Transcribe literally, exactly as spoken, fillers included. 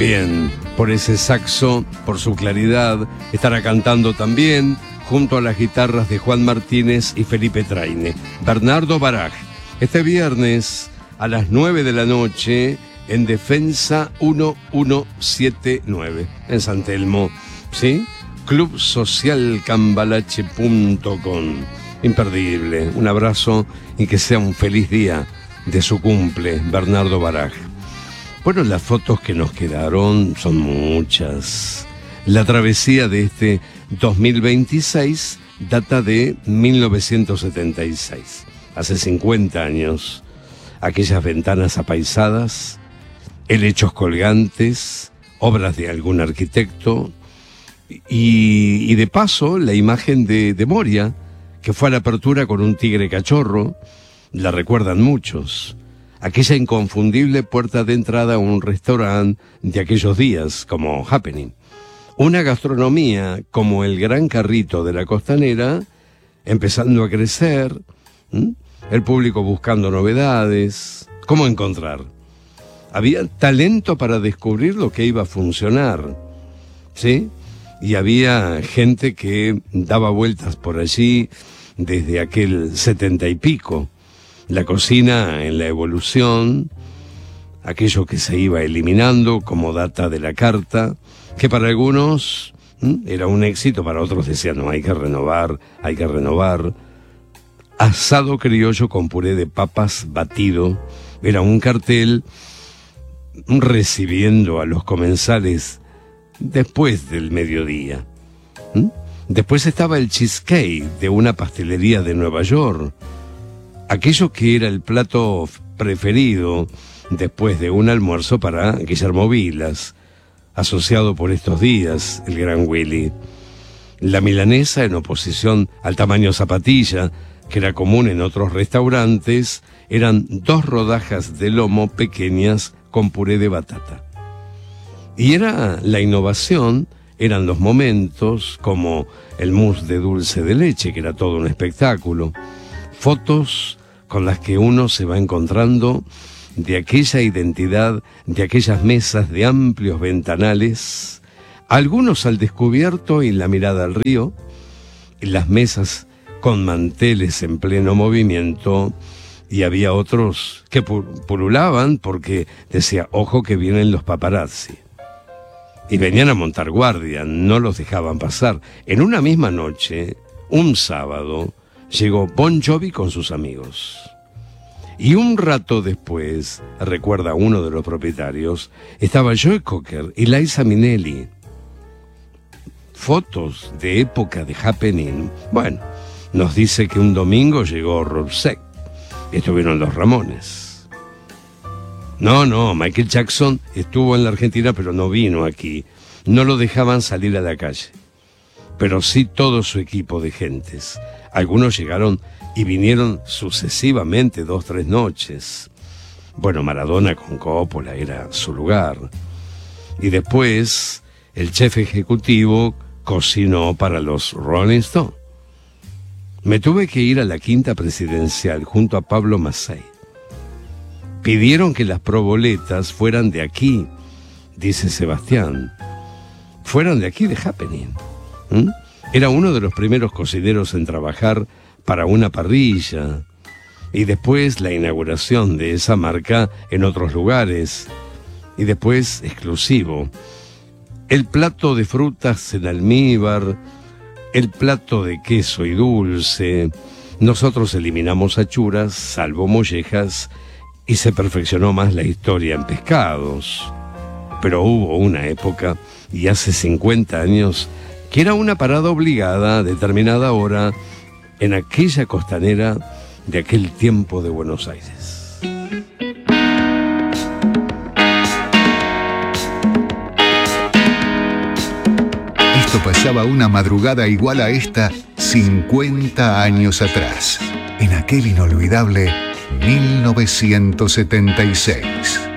Bien, por ese saxo, por su claridad, estará cantando también, junto a las guitarras de Juan Martínez y Felipe Traine, Bernardo Baraj. Este viernes a las nueve de la noche en Defensa mil ciento setenta y nueve, en San Telmo, ¿sí? club social cambalache punto com. Imperdible. Un abrazo y que sea un feliz día de su cumple, Bernardo Baraj. Bueno, las fotos que nos quedaron son muchas. La travesía de este dos mil veintiséis data de mil novecientos setenta y seis, hace cincuenta años. Aquellas ventanas apaisadas, helechos colgantes, obras de algún arquitecto y, y de paso la imagen de, de Moria, que fue a la apertura con un tigre cachorro. La recuerdan muchos. Aquella inconfundible puerta de entrada a un restaurante de aquellos días, como Happening. Una gastronomía como el Gran Carrito de la Costanera, empezando a crecer, ¿m? El público buscando novedades. ¿Cómo encontrar? Había talento para descubrir lo que iba a funcionar, ¿sí? Y había gente que daba vueltas por allí desde aquel setenta y pico. La cocina en la evolución, aquello que se iba eliminando como data de la carta, que para algunos ¿m? era un éxito, para otros decían, no, hay que renovar, hay que renovar. Asado criollo con puré de papas batido, era un cartel recibiendo a los comensales después del mediodía. ¿Mm? Después estaba el cheesecake de una pastelería de Nueva York, aquello que era el plato preferido después de un almuerzo para Guillermo Vilas, asociado por estos días, el Gran Willy. La milanesa en oposición al tamaño zapatilla, que era común en otros restaurantes, eran dos rodajas de lomo pequeñas con puré de batata. Y era la innovación, eran los momentos como el mousse de dulce de leche, que era todo un espectáculo. Fotos con las que uno se va encontrando de aquella identidad, de aquellas mesas de amplios ventanales, algunos al descubierto y la mirada al río, las mesas con manteles en pleno movimiento, y había otros que pululaban porque decía, ojo que vienen los paparazzi. Y venían a montar guardia, no los dejaban pasar. En una misma noche, un sábado, llegó Bon Jovi con sus amigos. Y un rato después, recuerda uno de los propietarios, estaba Joe Cocker y Liza Minnelli. Fotos de época de Happening. Bueno, nos dice que un domingo llegó Rob Sec. Estuvieron los Ramones. No, no, Michael Jackson estuvo en la Argentina, pero no vino aquí. No lo dejaban salir a la calle. Pero sí todo su equipo de gentes. Algunos llegaron y vinieron sucesivamente dos, tres noches. Bueno, Maradona con Coppola era su lugar. Y después, el chef ejecutivo cocinó para los Rolling Stones. Me tuve que ir a la Quinta Presidencial junto a Pablo Mazzei. Pidieron que las proboletas fueran de aquí, dice Sebastián. Fueran de aquí, de Happening. ¿Mm? Era uno de los primeros cocineros en trabajar para una parrilla. Y después la inauguración de esa marca en otros lugares. Y después exclusivo. El plato de frutas en almíbar, el plato de queso y dulce. Nosotros eliminamos achuras, salvo mollejas, y se perfeccionó más la historia en pescados. Pero hubo una época, y hace cincuenta años, que era una parada obligada a determinada hora en aquella costanera de aquel tiempo de Buenos Aires. Esto pasaba una madrugada igual a esta cincuenta años atrás, en aquel inolvidable mil novecientos setenta y seis.